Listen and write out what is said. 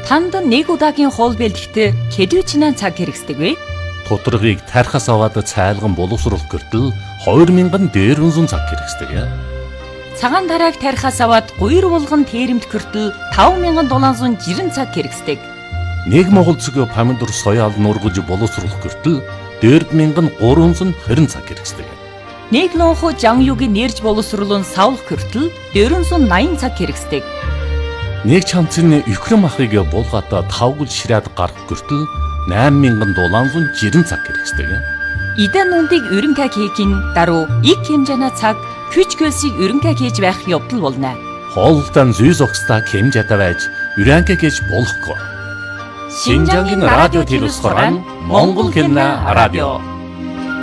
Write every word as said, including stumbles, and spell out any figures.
Танд нэг удаагийн хоол бэлтгэхдээ хэдвчнээ цаг хэрэгсдэг вэ? Тодорхойг тархас аваад цайлган боловсруулах гэртэл хоёр мянган дээрвэн цаг хэрэгсдэг. Цагаан тарааг тархас аваад гуйр булган тэрэмт гэртэл таван мянган долоон зуун жирэн цаг хэрэгсдэг. Нэг монгол цэг помидор соёал нургаж боловсруулах гэртэл дөрв мянган гурван зуун хорин цаг хэрэгсдэг. Нэг лонхо жан юугийн нэрж боловсруулан савлах гэртэл дөрвөн зуун наян цаг хэрэгсдэг. Нэг чамцны өхрөн махыг булгаата тавгал ширээд гарах гэртэл найман мянган долоон зуун жирэн цаг хэрэгсдэг. Идэн нүндийг өрөнгө хийхин даруй их хэмжээний цаг хүч хөлсийг өрөнгө хийж байх явдал болно. Хоолтон зүй зогсдаа хэмжээтэй байж өрөнгө хийж болохгүй. Шинжангийн радио телевиз хорон Монгол хэлний радио.